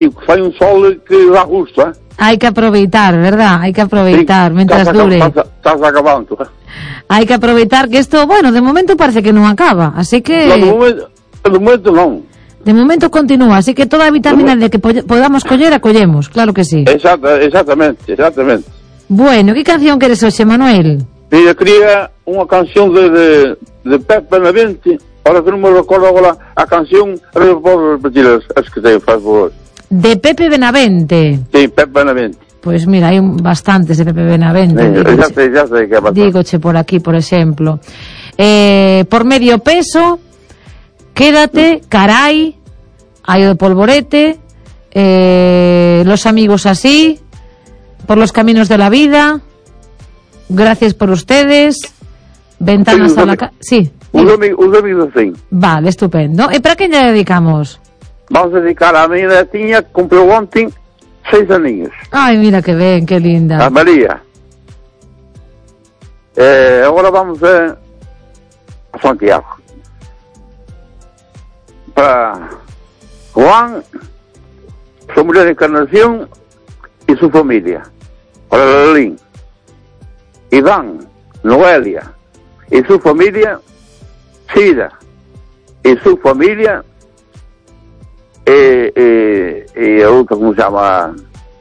e fai un sol que dá gusto, Hai que aproveitar, verdad? Hai que aproveitar, mentras dure. Estás acabando, Hai que aproveitar que isto, bueno, de momento parece que non acaba, así que... De momento non. De momento continúa, así que toda a vitamina D que podamos coller, a collemos, claro que sí. Exactamente. Bueno, que canción queres hoxe, Manuel? Eu quería unha canción de Pepe Benavente. Ahora que non me recordo agora a canción, a ver, podo repetir as que te faz favor. De Pepe Benavente. Sí, Pepe Benavente. Pois mira, hai bastantes de Pepe Benavente. Xa sei que é bastante. Dígoche por aquí, por exemplo. Por medio peso, Quédate, Carai, hai o de Polvorete, Los amigos así, Por los caminos de la vida, Gracias por ustedes, Ventanas a la casa... Sí. Os amigos así. Vale, estupendo. E para quen lle dedicamos? Vamos a dedicar a miña netiña que comprou ontem 6 aninhos. Ai, mira que ben, que linda. A María. Agora vamos a Santiago. Para Juan, su mujer de Encarnación y su familia. Para Lalín, Iván, Noelia y su familia, Sida y su familia, y otro, ¿cómo se llama?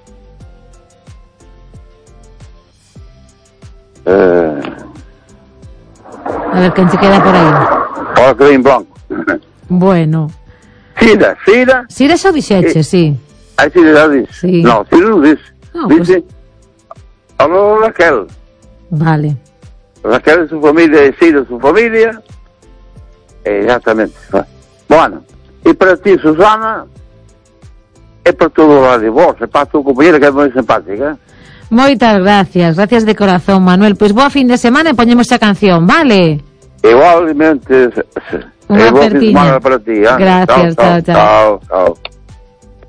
A ver, ¿quién se queda por ahí? Ahora que en blanco. Bueno. Sida. Sida xa dixeche, sí. Aí Sida dice. Sí. No, Sida non dice. No, dice, habló Raquel. Vale. Raquel de su familia y Sida de su familia. Exactamente. Bueno, y para ti, Susana, é para todo o de vos, é para tu compañera que é moi simpática. Moitas gracias de corazón, Manuel. Pois boa fin de semana e poñemos a canción, vale? Igualmente. Unha apertiña. Para ti, Gracias, chao. Chao.